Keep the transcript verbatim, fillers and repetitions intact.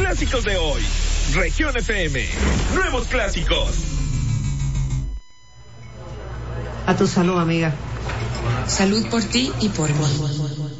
clásicos de hoy. Región F M. Nuevos clásicos. A tu salud, amiga. Salud por ti y por mí.